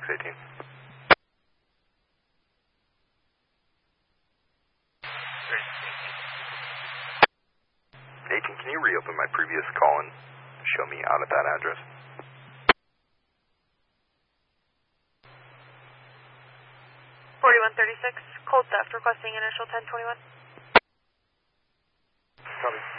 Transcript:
618. 18, can you reopen my previous call and show me out at that address? $4136, cold theft, requesting initial 1021. Copy.